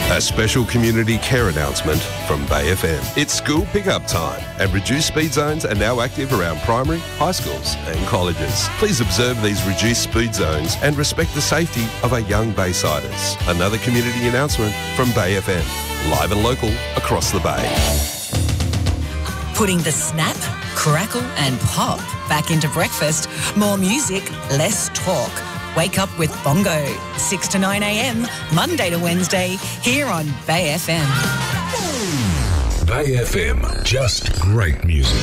A special community care announcement from Bay FM. It's school pickup time and reduced speed zones are now active around primary, high schools and colleges. Please observe these reduced speed zones and respect the safety of our young Baysiders. Another community announcement from Bay FM. Live and local across the Bay. Putting the snap, crackle and pop back into breakfast. More music, less talk. Wake up with Bongo, 6 to 9 a.m, Monday to Wednesday, here on Bay FM. Bay FM, just great music.